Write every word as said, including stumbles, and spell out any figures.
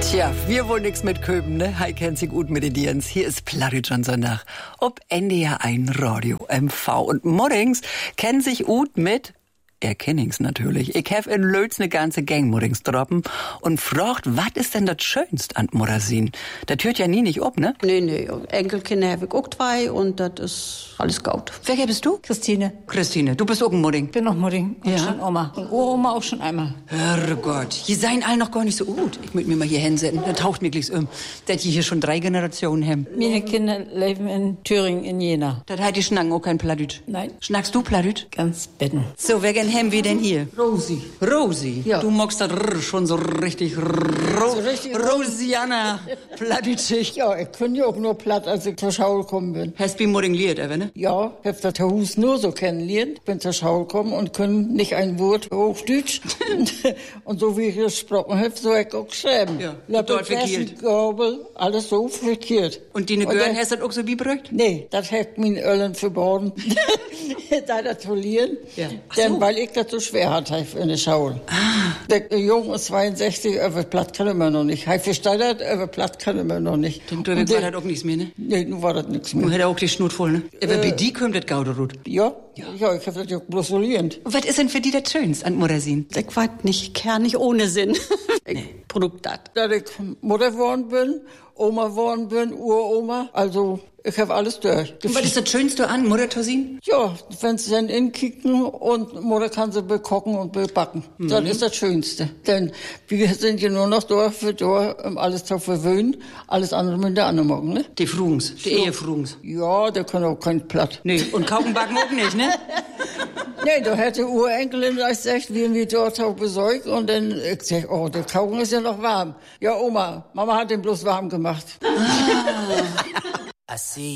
Tja, wir wohl nix mit Köben, ne? Hi, kennt sich gut mit den Diens. Hier ist Plattdeutsch an Sonntag. Ob N D R eins Radio M V. Und morgens kennen sich gut mit... Er kennings natürlich. Ich hef in Lötz ne ganze Gang morgens droppen und fragt, was ist denn das Schönst an Murasin? Das hört ja nie nicht ob, ne? Nee, nee. Enkelkinder hab ich auch zwei und das ist alles gut. Welcher bist du? Christine. Christine, du bist auch ein Mudding. Ich bin noch Mudding. Und Ja? schon Oma. Und Uroma auch schon einmal. Herrgott, hier seien alle noch gar nicht so gut. Ich möcht mir mal hier hinsetzen. Da taucht mir gleich um, dass die hier schon drei Generationen haben. Meine Kinder leben in Thüringen, in Jena. Das hat die schnacken auch kein Plattdeutsch. Nein. Schnackst du Plattdeutsch? Ganz betten. So, wer gen haben wir denn hier? Rosi. Rosi. Ja. Du magst das R schon so richtig, Ro So richtig Rosiana Plattdeutsch. Ja, ich kann ja auch nur platt, als ich zur Schule gekommen bin. Hast du Mudding liert, aber ne? Ja, ich hab das Haus nur so kennengelernt, bin zur Schule gekommen und kann nicht ein Wort Hochdeutsch. Und so wie ich gesprochen hab, so hab ich auch geschrieben. Ja, Lappel, dort verkehrt. Fressen, Gabel, alles so verkehrt. Und die ne Und Gören dann- hast das auch so wie brückt? Nee, das hat mein Ölen verborgen. da das verlieren. Ja. Ach Denn so. weil ich das so schwer hatte in der Schule. Ah. Der Junge ist zweiundsechzig, über platt kann er immer noch nicht. Ich verstehe das, über platt kann er immer noch nicht. Dem Und Dörwig war der- das auch nichts mehr, ne? Nee, nun war das nichts Du mehr. hätt auch die Schnut voll, ne? Aber bei die kommt das Gauderut. Ja, ja, ich hab das ja bloß so gelernt. Was ist denn für die das Schönst an Murasin? Ich weiß nicht, kernig ohne Sinn. ich Produkt das. Da ich Mutter geworden bin, Oma geworden bin, Uroma, also ich habe alles durch. Und was ist das Schönste an Muratosin? Ja, wenn sie dann inkicken und Mutter kann sie bekochen und bebacken. Mhm. Das ist das Schönste. Denn wir sind ja nur noch da für da, um alles zu verwöhnen. Alles andere müssen der andere machen, ne? Die Frugens, die Ehefrugens. Ja, der kann auch kein Platt. Nee, und Kauken backen auch nicht, ne? Nee, da hätte Urenkelin gesagt, wie wir dort auch besorgt. Und dann, ich sag, oh, der Kauken ist ja noch warm. Ja, Oma, Mama hat den bloß warm gemacht. I see